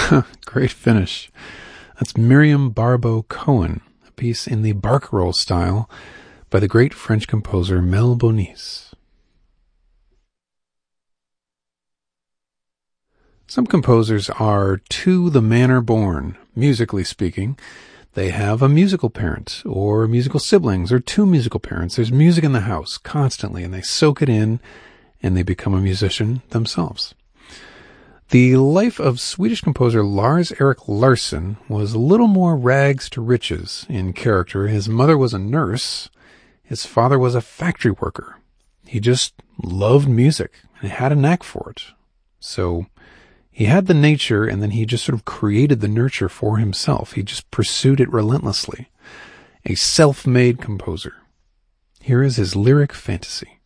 Great finish. That's Miriam Barbeau Cohen, a piece in the barcarolle style by the great French composer Mel Bonis. Some composers are to the manner born, musically speaking. They have a musical parent, or musical siblings, or two musical parents. There's music in the house constantly, and they soak it in, and they become a musician themselves. The life of Swedish composer Lars-Erik Larsson was a little more rags to riches in character. His mother was a nurse. His father was a factory worker. He just loved music and had a knack for it. So he had the nature, and then he just sort of created the nurture for himself. He just pursued it relentlessly. A self-made composer. Here is his lyric fantasy.